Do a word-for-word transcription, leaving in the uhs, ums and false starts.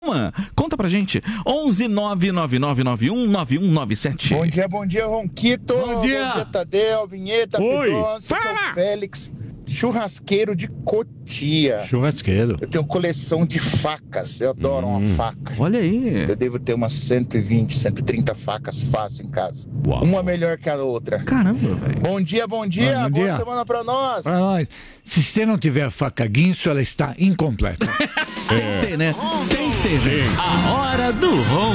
Conta pra gente, onze nove nove nove nove um nove um nove sete. Bom dia, bom dia, Ronquito. Bom dia. Bom dia, Tadeu, Vinheta, Oi. Pedoncio, que é o Félix, churrasqueiro de Cotia. Churrasqueiro. Eu tenho coleção de facas, eu adoro Hum. uma faca. Olha aí. Eu devo ter umas cento e vinte, cento e trinta facas fácil em casa. Uau. Uma melhor que a outra. Caramba, velho. Bom dia, bom dia, Ah, bom boa dia. semana pra nós. Pra nós, se você não tiver faca guinso, ela está incompleta. Tem que ter, né? Tem que ter, gente. A hora do Ron.